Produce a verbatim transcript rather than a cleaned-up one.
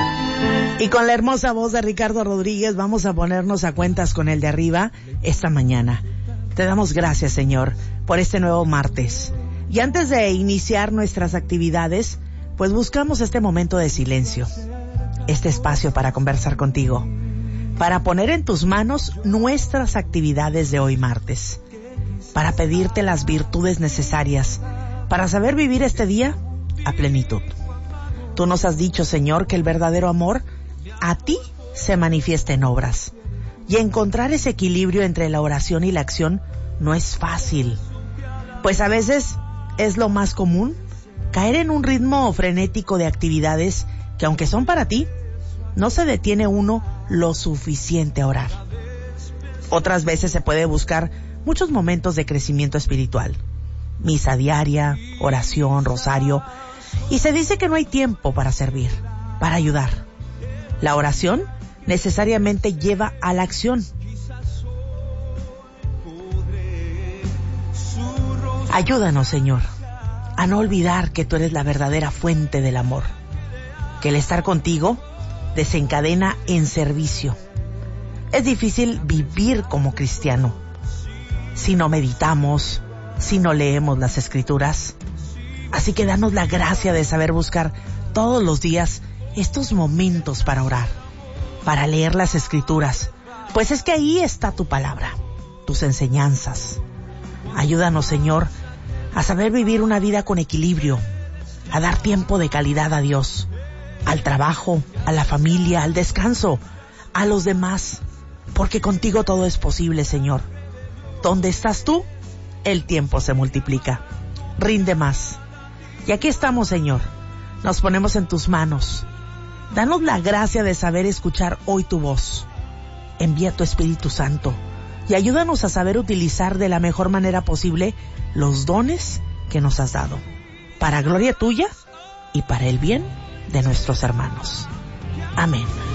Y con la hermosa voz de Ricardo Rodríguez vamos a ponernos a cuentas con el de arriba esta mañana. Te damos gracias, Señor, por este nuevo martes. Y antes de iniciar nuestras actividades, pues buscamos este momento de silencio, este espacio para conversar contigo, para poner en tus manos nuestras actividades de hoy martes, para pedirte las virtudes necesarias para saber vivir este día a plenitud. Tú nos has dicho, Señor, que el verdadero amor a ti se manifiesta en obras. Y encontrar ese equilibrio entre la oración y la acción no es fácil. Pues a veces es lo más común caer en un ritmo frenético de actividades que, aunque son para ti, no se detiene uno lo suficiente a orar. Otras veces se puede buscar muchos momentos de crecimiento espiritual. Misa diaria, oración, rosario. Y se dice que no hay tiempo para servir, para ayudar. La oración necesariamente lleva a la acción. Ayúdanos, Señor, a no olvidar que tú eres la verdadera fuente del amor, que el estar contigo desencadena en servicio. Es difícil vivir como cristiano si no meditamos, si no leemos las Escrituras. Así que danos la gracia de saber buscar todos los días estos momentos para orar, para leer las Escrituras, pues es que ahí está tu palabra, tus enseñanzas. Ayúdanos, Señor, a saber vivir una vida con equilibrio, a dar tiempo de calidad a Dios, al trabajo, a la familia, al descanso, a los demás, porque contigo todo es posible, Señor. ¿Dónde estás tú? El tiempo se multiplica. Rinde más. Y aquí estamos, Señor. Nos ponemos en tus manos. Danos la gracia de saber escuchar hoy tu voz. Envía tu Espíritu Santo y ayúdanos a saber utilizar de la mejor manera posible los dones que nos has dado, para gloria tuya y para el bien de nuestros hermanos. Amén.